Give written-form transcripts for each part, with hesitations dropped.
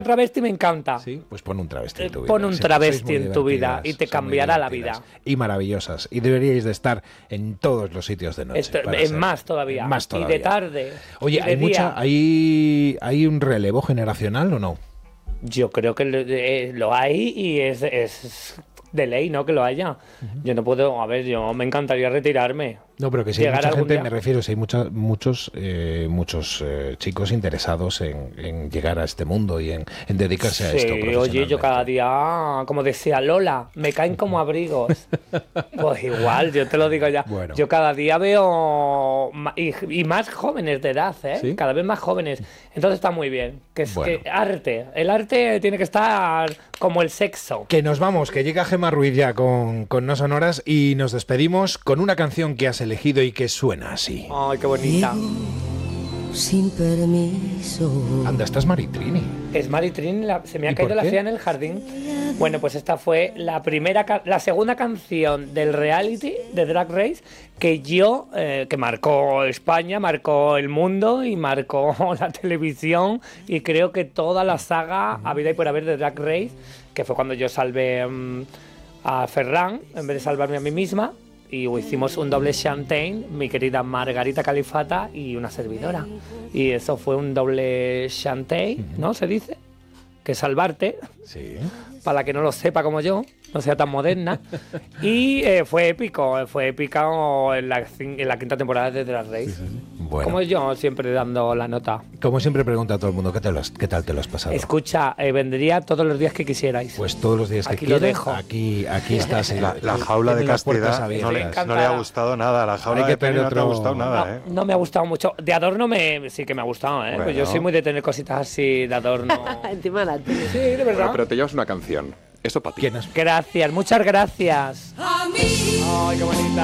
travesti me encanta. Sí, pues pon un travesti en tu vida. Pon un Sí, travesti sois muy en tu vida divertidas, y te son muy cambiará la divertidas vida. y maravillosas. Y deberíais de estar en todos los sitios de noche. En más todavía. Más Y de todavía. tarde. Oye, y de día. ¿hay un relevo generacional o no? Yo creo que lo hay y es de ley, ¿no? Que lo haya. Yo no puedo, a ver, yo me encantaría retirarme. No, pero que si hay Llegar mucha algún gente, día. me refiero, si hay muchos chicos interesados en llegar a este mundo y en dedicarse a esto Sí, oye, profesionalmente. yo cada día, como decía Lola, me caen como abrigos. Pues igual, yo te lo digo ya. Bueno. Yo cada día veo y más jóvenes de edad, ¿eh? ¿Sí? Cada vez más jóvenes. Entonces está muy bien. Bueno. Que arte. El arte tiene que estar como el sexo. Que nos vamos, que llega Gemma Ruiz ya con No Sonoras y nos despedimos con una canción que has elegido y que suena así. Ay, qué bonita. Sin permiso. Anda, estás Maritrini. Es Maritrini, se me ¿Y ha caído por la qué? fea en el jardín. Bueno, pues esta fue la segunda canción del reality de Drag Race que marcó España, marcó el mundo y marcó la televisión y creo que toda la saga habida y por haber de Drag Race, que fue cuando yo salvé a Ferran en vez de salvarme a mí misma. Y hicimos un doble champagne, mi querida Margarita Califata y una servidora. Y eso fue un doble champagne, ¿no? Se dice. Que salvarte, Sí. para la que no lo sepa como yo, no sea tan moderna. Y fue épica en la quinta temporada de Drag Race. Bueno, Como yo, siempre dando la nota. como siempre pregunta a todo el mundo, ¿qué tal te lo has pasado? Escucha, vendría todos los días que quisierais. Pues todos los días que Aquí lo quieras, dejo. aquí estás. La jaula de tienes las puertas castidad no le, abiertas. no le ha gustado nada. La jaula Hay que de Penny tener no te ha otro- gustado nada, ¿eh? No me ha gustado mucho. De adorno sí que me ha gustado, ¿eh? Bueno. Pues yo soy muy de tener cositas así de adorno. Encima la tele. Sí, de verdad. Bueno, pero te llevas una canción. Eso para ti. ¿Quién es? Gracias, muchas gracias. Ay, qué bonita.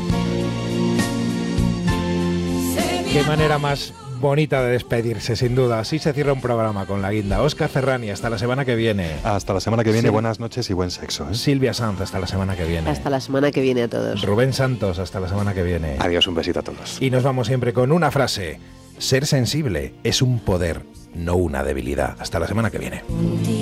Qué manera más bonita de despedirse, sin duda. Así se cierra un programa con la guinda. Óscar Ferrani, hasta la semana que viene. Hasta la semana que viene, Sí. buenas noches y buen sexo, ¿eh? Silvia Sanz, hasta la semana que viene. Hasta la semana que viene a todos. Rubén Santos, hasta la semana que viene. Adiós, un besito a todos. Y nos vamos siempre con una frase. Ser sensible es un poder, no una debilidad. Hasta la semana que viene.